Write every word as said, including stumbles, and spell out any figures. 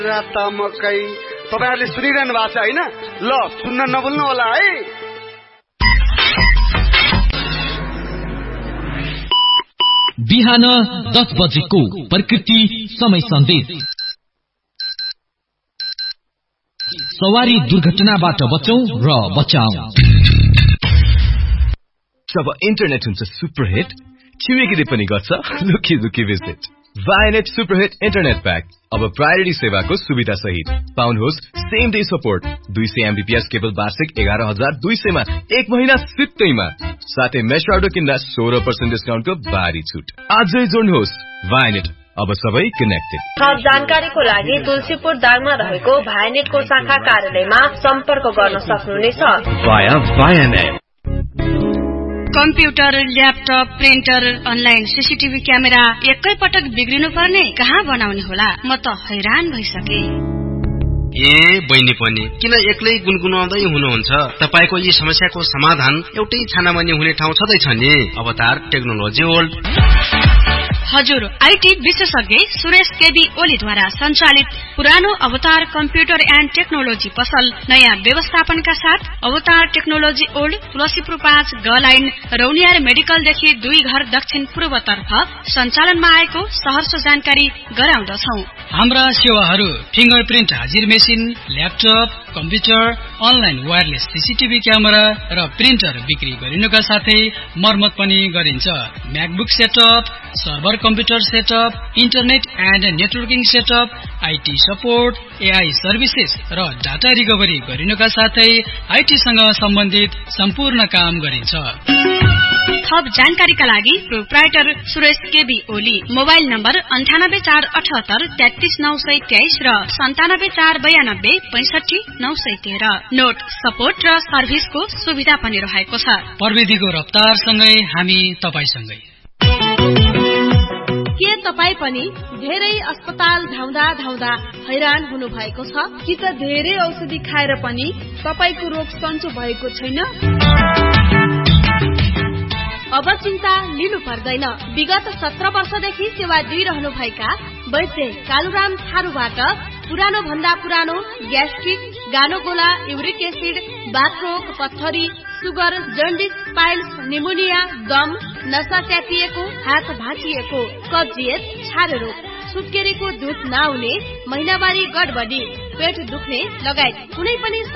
राता मकै तपाईहरुले सुनिरहनु भएको छ हैन? ल सुन्न नभुल्नु होला है। बिहान दस बजेको प्रकृति समय सन्देश। सवारी दुर्घटनाबाट बचौं र बचाऊ। जब इन्टरनेट हुन्छ सुपरहिट, छिमेकीले पनि गर्छ लुकी लुकी भिजिट। वाइनेट सुपरहिट इन्टरनेट प्याक अब प्रायोरिटी सेवाको सुविधा सहित पाउनुहोस् सेम डे सपोर्ट, दुई सय एमबीपीएस केबल वार्षिक एघार हजार दुई सय मा एक महिना सित्तैमा, साथै मेश राउटर किन्दा सोह्र पर्सेन्ट डिस्काउन्टको भारी छुट। आजै जोड्नुहोस् वाइनेट, अब सबै कनेक्टेड। थप जानकारीको लागि तुलसीपुर दाङमा रहेको भाइनेटको शाखा कार्यालयमा सम्पर्क गर्न सक्नुहुनेछ। वाया वाइनेट। Computer, laptop, printer, online CCTV camera एकै पटक बिग्रिनु पर्ने, कहाँ बनाउने होला? म त हैरान भइसके। ए बहिनी पनि किन एक्लै गुनगुनाउँदै हुनुहुन्छ? तपाईको यी समस्याको समाधान एउटै छानामानी हुने ठाउँ छँदैछ नि, अवतार टेक्नोलोजी वर्ल्ड। हजुर, आईटी विशेषज्ञ सुरेश केबी ओलीद्वारा सञ्चालित पुरानो अवतार कम्प्युटर एन्ड टेक्नोलोजी पसल नयाँ व्यवस्थापनका साथ अवतार टेक्नोलोजी ओल्ड, तुलसीपुर पाँच ग लाइन, रौनियार मेडिकलदेखि दुई घर दक्षिण पूर्वतर्फ सञ्चालनमा आएको सहर्ष जानकारी गराउँदछौ। हाम्रा सेवाहरू फिंगरप्रिन्ट हाजिर machine, laptop, computer, online wireless CCTV camera र प्रिन्टर बिक्री गरिनुका साथै मर्मत पनि गरिन्छ। MacBook setup, server computer setup, internet and networking setup, IT support, AI services र डाटा रिकभरी गरिनुका साथै आईटीसँग सम्बन्धित सम्पूर्ण काम गरिन्छ। थप जानकारीका लागि proprietor Suresh KB Oli, mobile number अन्ठानब्बे चार अठहत्तर तेत्तीस नौ सय तेइस र सन्तानब्बे चार बयानब्बे पैंसठी नौ सय तेह्र। नोट सपोर्ट र सर्भिसको सुविधा पनि रहेको छ। प्रविधिको रफ्तारसँगै हामी तपाईसँगै। के तपाई पनि धेरै अस्पताल धाउँदा धाउँदा हैरान हुनु भएको छ? कि त धेरै औषधि खाएर पनि तपाईको रोग सन्चो भएको छैन? अब चिन्ता लिनु पर्दैन। विगत सत्र वर्षदेखि सेवा दिइरहनु भएका वैद्य कालुराम थारूबाट पुरानो भन्दा पुरानो ग्यास्ट्रिक, गानोगोला, युरिक एसिड, बाथरोग, पत्थरी, सुगर, जन्डिस, पाइल्स, निमोनिया, दम, नसा च्यापिएको, हात भाँचिएको, कब्जियत, छारे रोग, सुत्केरीको दुध नआउने, महिनावारी गडबडी, पेट दुख्ने लगायत कुनै पनि